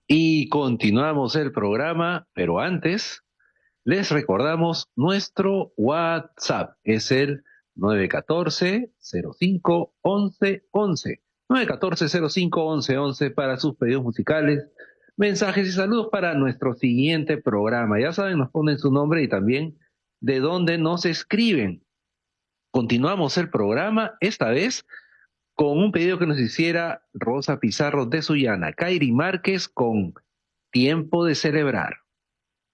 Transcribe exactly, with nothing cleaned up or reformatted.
Y continuamos el programa, pero antes les recordamos nuestro WhatsApp. Es el nueve uno cuatro, cero cinco, once once. nueve uno cuatro, cero cinco, once once para sus pedidos musicales, mensajes y saludos para nuestro siguiente programa. Ya saben, nos ponen su nombre y también de dónde nos escriben. Continuamos el programa, esta vez con un pedido que nos hiciera Rosa Pizarro de Sullana, Kairi Márquez con Tiempo de Celebrar.